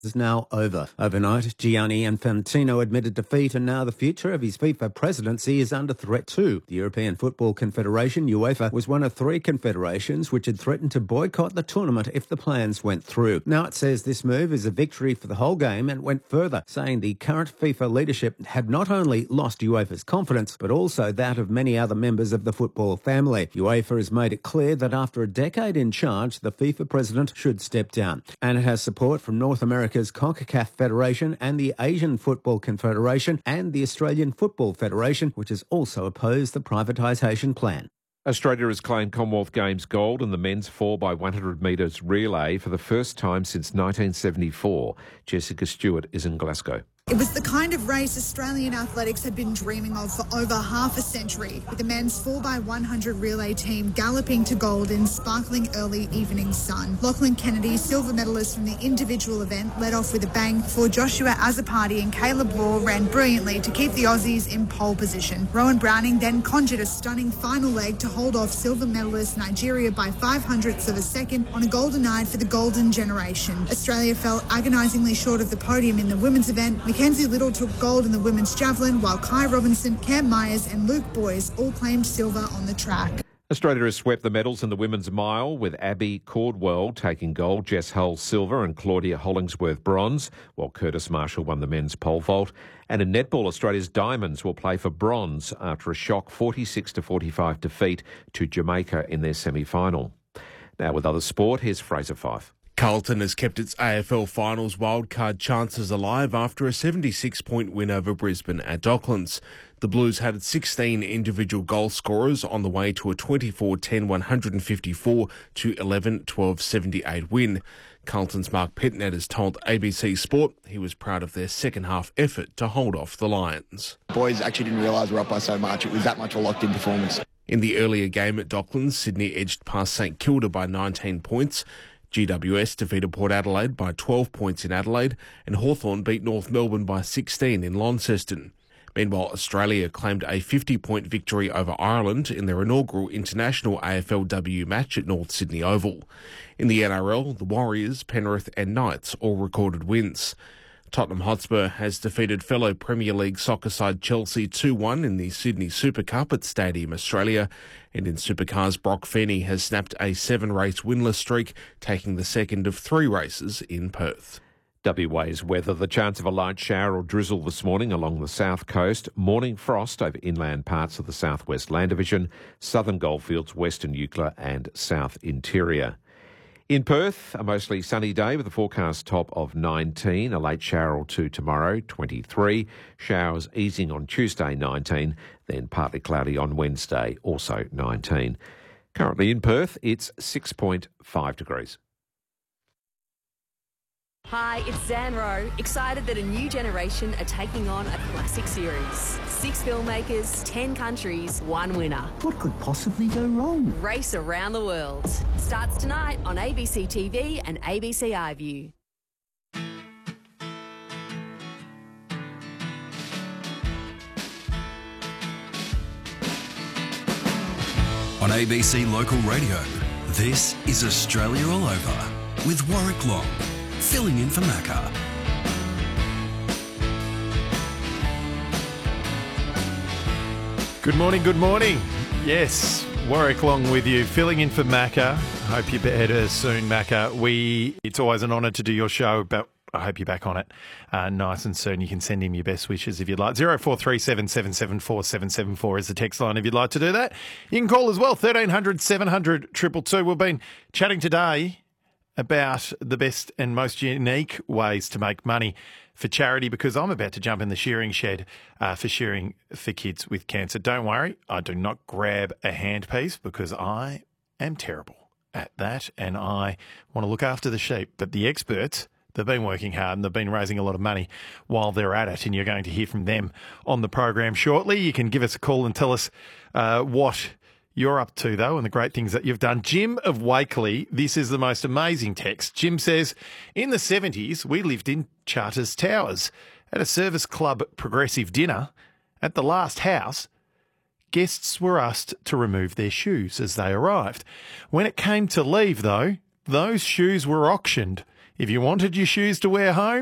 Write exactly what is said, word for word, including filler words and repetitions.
is now over. Overnight, Gianni Infantino admitted defeat, and now the future of his FIFA presidency is under threat too. The European Football Confederation, UEFA, was one of three confederations which had threatened to boycott the tournament if the plans went through. Now it says this move is a victory for the whole game and went further, saying the current FIFA leadership had not only lost UEFA's confidence, but also that of many other members of the football family. UEFA has made it clear that after a decade in charge, the FIFA president should step down. And it has support from North America's CONCACAF Federation and the Asian Football Confederation and the Australian Football Federation, which has also opposed the privatisation plan. Australia has claimed Commonwealth Games gold in the men's four by one hundred metres relay for the first time since nineteen seventy-four. Jessica Stewart is in Glasgow. It was the kind of race Australian athletics had been dreaming of for over half a century, with the men's four by one hundred relay team galloping to gold in sparkling early evening sun. Lachlan Kennedy, silver medalist from the individual event, led off with a bang before Joshua Azzopardi and Caleb Raw ran brilliantly to keep the Aussies in pole position. Rowan Browning then conjured a stunning final leg to hold off silver medalist Nigeria by five hundredths of a second on a golden night for the golden generation. Australia fell agonisingly short of the podium in the women's event. Mackenzie Little took gold in the women's javelin, while Kai Robinson, Cam Myers and Luke Boyes all claimed silver on the track. Australia has swept the medals in the women's mile, with Abby Cordwell taking gold, Jess Hull silver and Claudia Hollingsworth bronze, while Curtis Marshall won the men's pole vault. And in netball, Australia's Diamonds will play for bronze after a shock forty-six to forty-five defeat to Jamaica in their semi-final. Now with other sport, here's Fraser Fife. Carlton has kept its A F L Finals wildcard chances alive after a seventy-six point win over Brisbane at Docklands. The Blues had sixteen individual goal scorers on the way to a twenty-four ten one fifty-four to eleven twelve seventy-eight win. Carlton's Mark Pitnet has told A B C Sport he was proud of their second half effort to hold off the Lions. Boys actually didn't realise we were up by so much. It was that much a locked-in performance. In the earlier game at Docklands, Sydney edged past St Kilda by nineteen points. G W S defeated Port Adelaide by twelve points in Adelaide, and Hawthorn beat North Melbourne by sixteen in Launceston. Meanwhile, Australia claimed a fifty point victory over Ireland in their inaugural international A F L W match at North Sydney Oval. In the N R L, the Warriors, Penrith and Knights all recorded wins. Tottenham Hotspur has defeated fellow Premier League soccer side Chelsea two one in the Sydney Super Cup at Stadium Australia. And in Supercars, Brock Feeney has snapped a seven-race winless streak, taking the second of three races in Perth. W A's weather. The chance of a light shower or drizzle this morning along the south coast. Morning frost over inland parts of the southwest land division, southern goldfields, western Eucla and south interior. In Perth, a mostly sunny day with a forecast top of nineteen, a late shower or two tomorrow, twenty-three, showers easing on Tuesday, nineteen, then partly cloudy on Wednesday, also nineteen. Currently in Perth, it's six point five degrees. Hi, it's Zan Rowe, excited that a new generation are taking on a classic series. Six filmmakers, ten countries, one winner. What could possibly go wrong? Race around the world. Starts tonight on A B C T V and A B C iView. On A B C Local Radio, this is Australia All Over with Warwick Long, filling in for Macca. Good morning, good morning. Yes, Warwick Long with you, filling in for Macca. Hope you're better soon, Macca. We, it's always an honour to do your show, but I hope you're back on it uh, nice and soon. You can send him your best wishes if you'd like. zero four three seven seven seven four seven seven four is the text line if you'd like to do that. You can call as well, thirteen hundred seven hundred two two two. We've been chatting today about the best and most unique ways to make money for charity, because I'm about to jump in the shearing shed uh, for shearing for kids with cancer. Don't worry, I do not grab a handpiece because I am terrible at that and I want to look after the sheep. But the experts, they've been working hard and they've been raising a lot of money while they're at it, and you're going to hear from them on the program shortly. You can give us a call and tell us uh, what you're up to, though, and the great things that you've done. Jim of Wakeley, this is the most amazing text. Jim says, in the seventies, we lived in Charters Towers. At a service club progressive dinner, at the last house, guests were asked to remove their shoes as they arrived. When it came to leave, though, those shoes were auctioned. If you wanted your shoes to wear home,